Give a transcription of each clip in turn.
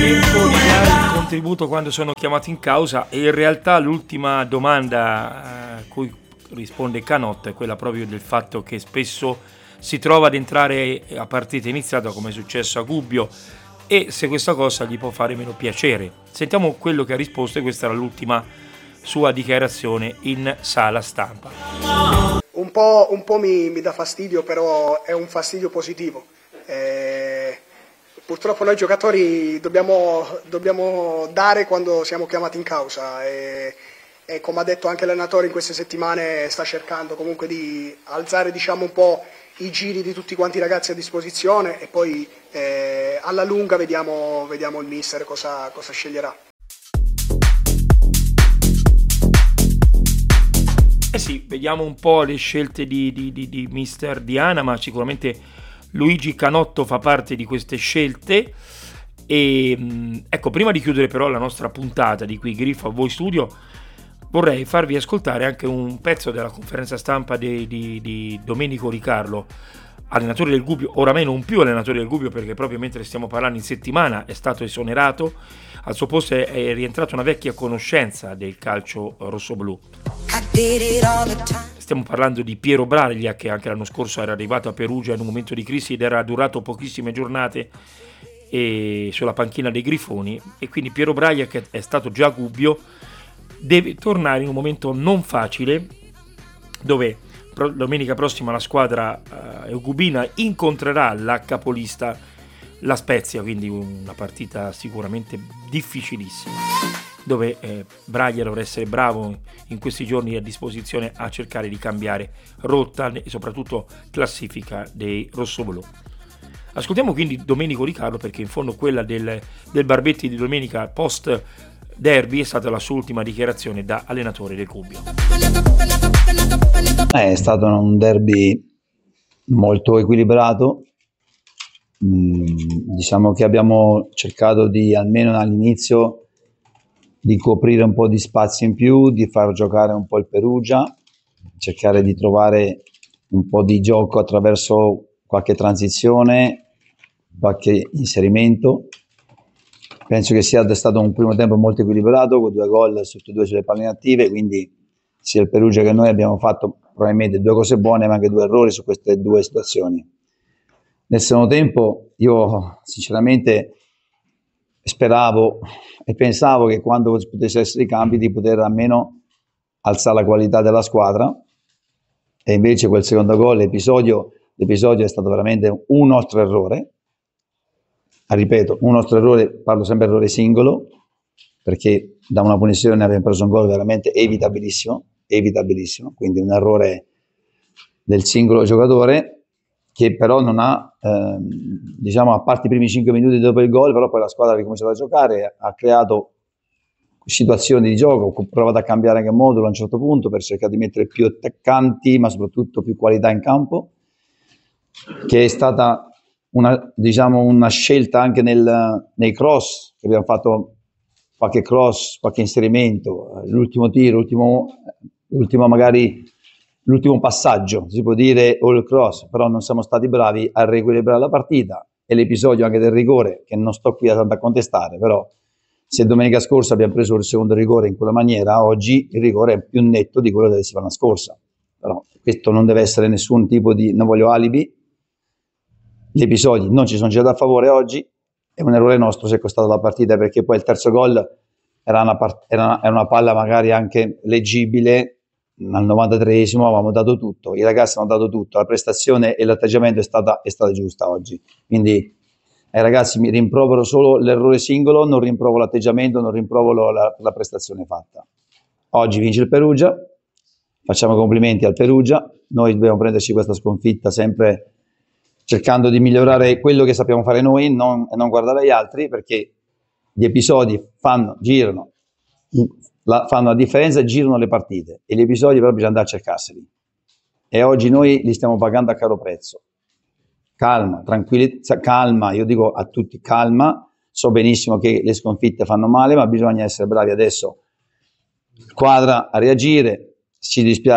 tempo di dare il contributo quando sono chiamati in causa, e in realtà l'ultima domanda a cui risponde Canotto è quella proprio del fatto che spesso si trova ad entrare a partita iniziata, come è successo a Gubbio, e se questa cosa gli può fare meno piacere. Sentiamo quello che ha risposto, e questa era l'ultima sua dichiarazione in sala stampa. Un po' mi dà fastidio, però è un fastidio positivo. Purtroppo noi giocatori dobbiamo dare quando siamo chiamati in causa, e come ha detto anche l'allenatore in queste settimane sta cercando comunque di alzare, diciamo, un po' i giri di tutti quanti i ragazzi a disposizione, e poi alla lunga vediamo il mister cosa sceglierà. Sì, vediamo un po' le scelte di mister Diana, ma sicuramente Luigi Canotto fa parte di queste scelte. E ecco, prima di chiudere però la nostra puntata di qui Grifo a voi studio, vorrei farvi ascoltare anche un pezzo della conferenza stampa di Domenico Ricarlo, allenatore del Gubbio, oramai non più allenatore del Gubbio, perché proprio mentre stiamo parlando in settimana è stato esonerato. Al suo posto è rientrata una vecchia conoscenza del calcio rossoblù. Stiamo parlando di Piero Braglia, che anche l'anno scorso era arrivato a Perugia in un momento di crisi ed era durato pochissime giornate sulla panchina dei Grifoni, e quindi Piero Braglia, che è stato già a Gubbio, deve tornare in un momento non facile, dove domenica prossima la squadra eugubina incontrerà la capolista, la Spezia, quindi una partita sicuramente difficilissima, dove Braglia dovrà essere bravo in questi giorni a disposizione a cercare di cambiare rotta e soprattutto classifica dei rossoblù. Ascoltiamo quindi Domenico Ricardo, perché in fondo quella del Barbetti di domenica post derby è stata la sua ultima dichiarazione da allenatore del Gubbio. È stato un derby molto equilibrato. Diciamo che abbiamo cercato di, almeno all'inizio, di coprire un po' di spazi in più, di far giocare un po' il Perugia, cercare di trovare un po' di gioco attraverso qualche transizione, qualche inserimento. Penso che sia stato un primo tempo molto equilibrato, con 2 gol, tutti e 2 sulle palle inattive, quindi sia il Perugia che noi abbiamo fatto probabilmente 2 cose buone, ma anche 2 errori su queste 2 situazioni. Nel secondo tempo io sinceramente speravo e pensavo che quando potesse essere i cambi di poter almeno alzare la qualità della squadra, e invece quel secondo gol, l'episodio è stato veramente un nostro errore. Ripeto, un nostro errore, parlo sempre errore singolo, perché da una punizione abbiamo preso un gol veramente evitabilissimo, quindi un errore del singolo giocatore, che però non ha, diciamo, a parte i primi 5 minuti dopo il gol, però poi la squadra ha ricominciato a giocare, ha creato situazioni di gioco, ho provato a cambiare anche modulo a un certo punto per cercare di mettere più attaccanti, ma soprattutto più qualità in campo, che è stata una scelta anche nei cross, che abbiamo fatto qualche cross, qualche inserimento, l'ultimo tiro, l'ultimo passaggio, si può dire, o il cross, però non siamo stati bravi a riequilibrare la partita. E l'episodio anche del rigore, che non sto qui a contestare, però se domenica scorsa abbiamo preso il secondo rigore in quella maniera, oggi il rigore è più netto di quello della settimana scorsa. Però questo non deve essere nessun tipo di, non voglio alibi. Gli episodi non ci sono girati a favore oggi, è un errore nostro se è costato la partita, perché poi il terzo gol era una palla magari anche leggibile. Al 93esimo avevamo dato tutto, i ragazzi hanno dato tutto, la prestazione e l'atteggiamento è stata giusta oggi, quindi ai ragazzi mi rimprovero solo l'errore singolo, non rimprovero l'atteggiamento, non rimprovero la prestazione fatta. Oggi vince il Perugia, facciamo complimenti al Perugia, noi dobbiamo prenderci questa sconfitta sempre cercando di migliorare quello che sappiamo fare noi e non guardare gli altri, perché gli episodi girano fanno la differenza e girano le partite, e gli episodi però bisogna andare a cercarseli, e oggi noi li stiamo pagando a caro prezzo. Calma, tranquillità, calma, io dico a tutti calma, so benissimo che le sconfitte fanno male, ma bisogna essere bravi adesso, squadra, a reagire. Ci dispiace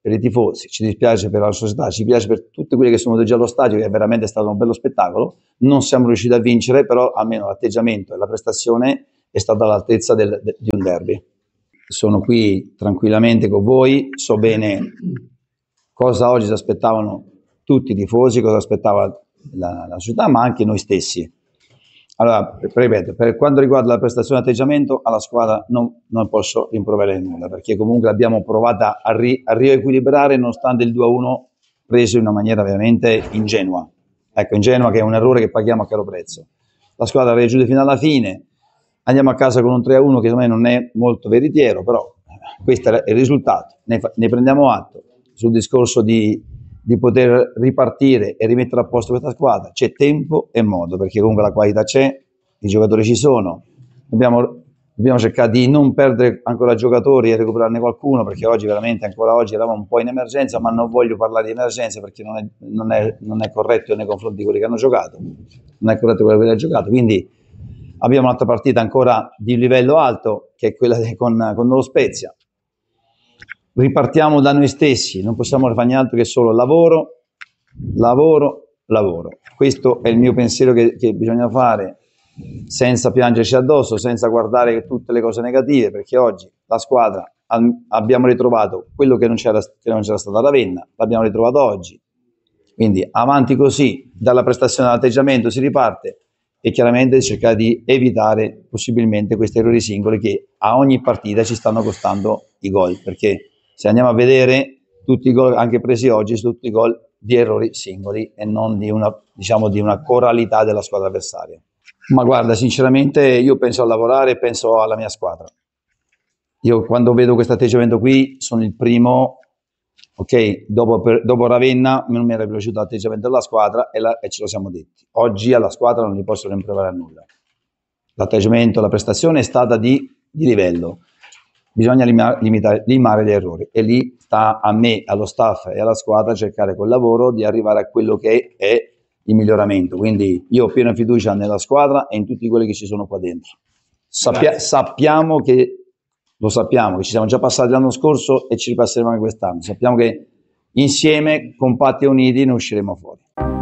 per i tifosi, ci dispiace per la società, ci piace per tutti quelli che sono venuti già allo stadio, che è veramente stato un bello spettacolo. Non siamo riusciti a vincere, però almeno l'atteggiamento e la prestazione è stata all'altezza di un derby. Sono qui tranquillamente con voi, so bene cosa oggi si aspettavano tutti i tifosi, cosa aspettava la società, ma anche noi stessi. Allora, ripeto, per quanto riguarda la prestazione e l'atteggiamento, alla squadra non posso rimproverare nulla, perché comunque l'abbiamo provata a riequilibrare nonostante il 2-1 preso in una maniera veramente ingenua. Ecco, ingenua, che è un errore che paghiamo a caro prezzo. La squadra ha reagito fino alla fine, andiamo a casa con un 3-1 che secondo me non è molto veritiero, però questo è il risultato, ne prendiamo atto. Sul discorso di poter ripartire e rimettere a posto questa squadra c'è tempo e modo, perché comunque la qualità c'è, i giocatori ci sono, dobbiamo cercare di non perdere ancora giocatori e recuperarne qualcuno, perché oggi veramente, ancora oggi eravamo un po' in emergenza, ma non voglio parlare di emergenza perché non è corretto nei confronti di quelli che hanno giocato, non è corretto quello che hanno giocato, quindi abbiamo un'altra partita ancora di livello alto, che è quella con lo Spezia. Ripartiamo da noi stessi, non possiamo fare niente che solo lavoro, lavoro, lavoro. Questo è il mio pensiero che bisogna fare, senza piangerci addosso, senza guardare tutte le cose negative, perché oggi la squadra abbiamo ritrovato quello che non c'era stato a Ravenna, l'abbiamo ritrovato oggi. Quindi avanti così, dalla prestazione all'atteggiamento si riparte e chiaramente cercare di evitare possibilmente questi errori singoli che a ogni partita ci stanno costando i gol, perché se andiamo a vedere tutti i gol anche presi oggi, sono tutti gol di errori singoli e non di una coralità della squadra avversaria. Ma guarda, sinceramente io penso a lavorare, penso alla mia squadra. Io quando vedo questo atteggiamento qui sono il primo, ok, dopo Ravenna non mi era piaciuto l'atteggiamento della squadra e ce lo siamo detti. Oggi alla squadra non gli posso rimproverare nulla. L'atteggiamento, la prestazione è stata di livello. Bisogna limare gli errori e lì sta a me, allo staff e alla squadra cercare col lavoro di arrivare a quello che è il miglioramento. Quindi io ho piena fiducia nella squadra e in tutti quelli che ci sono qua dentro. Sappiamo che ci siamo già passati l'anno scorso e ci ripasseremo anche quest'anno. Sappiamo che insieme, compatti e uniti, ne usciremo fuori.